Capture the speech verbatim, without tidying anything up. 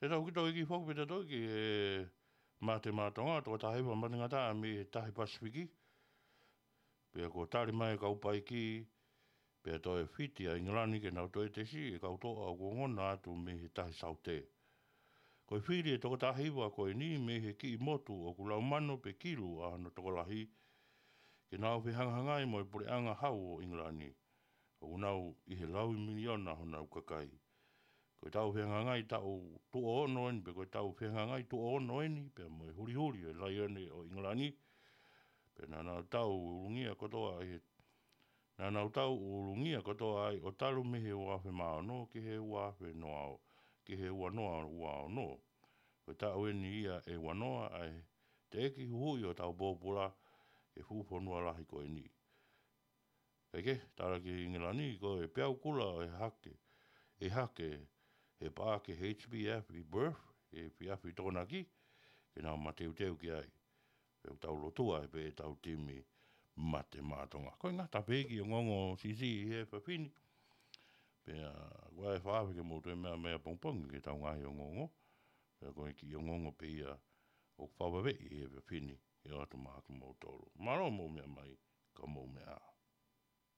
E tau ki tau iki whaku peta tau ki e mā te mātonga, tō tahi wa matingata me tahi Pasifiki. Pea ko tāre mai kau pai ki, pea tō e whiti a Inglani ke nau tō e tesi, e kau tō au ngona atu me he tahi saute. Ko e whiri e toko tahi wa ko e ni me he ki i motu o ku lau mano pe kilu a hana toko lahi, ke nau whi hangahangai mo e pure anga hau o Inglani. O nau i he lau i miliona hona ukakai. Ko tau whengangai tau tu o noen, pe ko tau whengangai tu o noen, pe mo huri huri e lai ane o Inglani. Pe nā nau tau urungia kotoa e, nā nau tau urungia kotoa ai o talu me he uawhe mao no, ki he uawhe noa, ki he ua noa uao no. Ko tau e ni ia e wanoa ai, te eki hui o tau bōpura, e hūponua lahi ko e ni. Eke, tāra ki Inglani, ko e peau kula e hake, e hake, he pā ke H B F i birth, e piafi tōna ki, ke nā mateu teu ki ai. Peo tau lotua e pe e tau timi mate mātonga. Koe ngā tapeki o ngongo sisi i he whawhini. Pea, kua e whaawe ke mōtu e mea mea pongpongi ke tau ngahi o ngongo. Pea koe ki o ngongo pe ia o whawawe i he whawhini. E o atu māku mō tōru. Maro mō mea mai, ka mō mea.